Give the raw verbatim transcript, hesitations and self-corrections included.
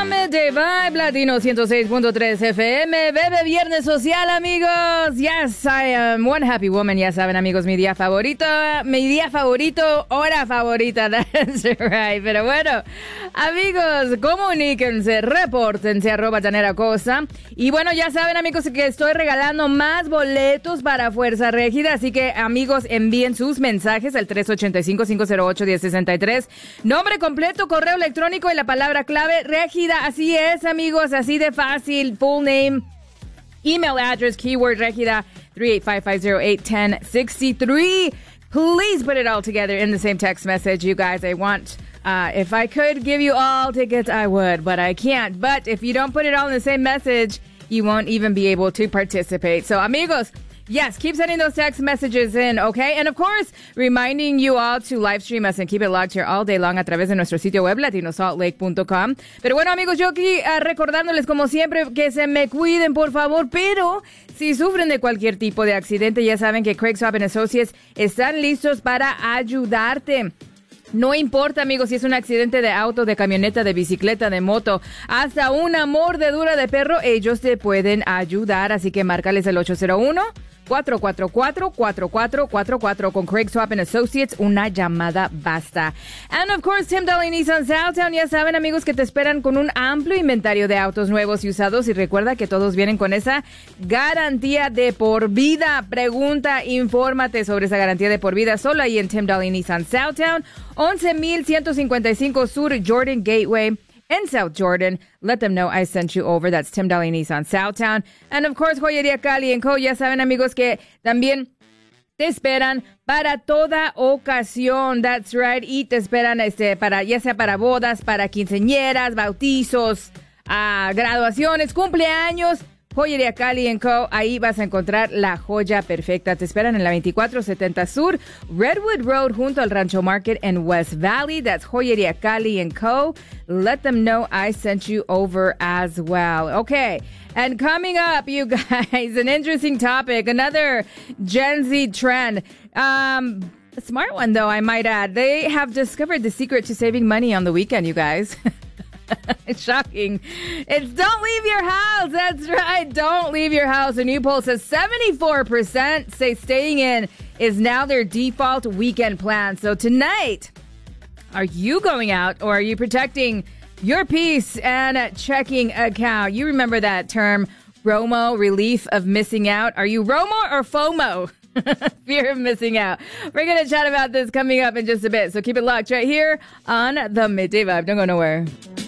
Midday Vibe Latino ciento seis punto tres F M. Bebe Viernes Social, amigos. Yes, I am one happy woman. Ya saben, amigos, mi día favorito. Mi día favorito, hora favorita. That's right. Pero bueno, amigos, comuníquense, repórtense, arroba Janera Cosa. Y bueno, ya saben, amigos, que estoy regalando más boletos para Fuerza Régida. Así que, amigos, envíen sus mensajes al tres ocho cinco, cinco cero ocho, uno cero seis tres. Nombre completo, correo electrónico y la palabra clave Régida. Así es, amigos, así de fácil. Full name, email address, keyword Régida, three eight five five zero eight one zero six three. Please put it all together in the same text message, you guys. I want, uh, if I could give you all tickets, I would, but I can't. But if you don't put it all in the same message, you won't even be able to participate. So, amigos, yes, keep sending those text messages in, okay? And of course, reminding you all to live stream us and keep it locked here all day long a través de nuestro sitio web, latino salt lake punto com. Pero bueno, amigos, yo aquí uh, recordándoles como siempre que se me cuiden, por favor, pero si sufren de cualquier tipo de accidente, ya saben que Craig Swap and Associates están listos para ayudarte. No importa, amigos, si es un accidente de auto, de camioneta, de bicicleta, de moto, hasta una mordedura de perro, ellos te pueden ayudar. Así que márcales el ocho cero uno, cuatro cuatro cuatro, cuatro cuatro cuatro cuatro. Con Craig Swap and Associates, una llamada basta. And of course, Tim Daly Nissan Southtown. Ya saben, amigos, que te esperan con un amplio inventario de autos nuevos y usados. Y recuerda que todos vienen con esa garantía de por vida. Pregunta, infórmate sobre esa garantía de por vida solo ahí en Tim Daly Nissan Southtown. once mil ciento cincuenta y cinco Sur Jordan Gateway in South Jordan. Let them know I sent you over. That's Tim Daly Nissan Southtown. And of course, Joyería Cali and Co. Ya saben, amigos, que también te esperan para toda ocasión. That's right. Y te esperan este para ya sea para bodas, para quinceañeras, bautizos, uh, graduaciones, cumpleaños. Joyería Cali and Co. Ahí vas a encontrar la joya perfecta. Te esperan en la veinticuatro setenta Sur, Redwood Road, junto al Rancho Market en West Valley. That's Joyería Cali and Co. Let them know I sent you over as well. Okay. And coming up, you guys, an interesting topic. Another Gen Z trend. Um, a smart one, though, I might add. They have discovered the secret to saving money on the weekend, you guys. It's shocking. It's don't leave your house. That's right. Don't leave your house. A new poll says seventy-four percent say staying in is now their default weekend plan. So tonight, are you going out or are you protecting your peace and checking account? You remember that term, ROMO, relief of missing out. Are you ROMO or FOMO? Fear of missing out. We're going to chat about this coming up in just a bit. So keep it locked right here on the Midday Vibe. Don't go nowhere.